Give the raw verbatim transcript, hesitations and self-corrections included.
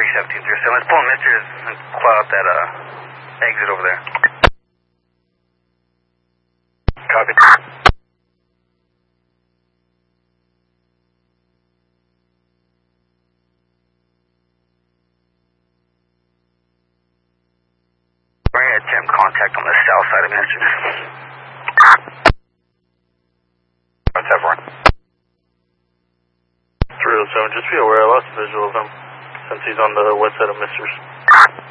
seventeen through seven. Let's pull Mister's and claw out that uh, exit over there. Copy. We're going to attempt contact on the south side of Mister. What's that for? three oh seven, just be aware, I lost visual of him since he's on the west side of Mister's.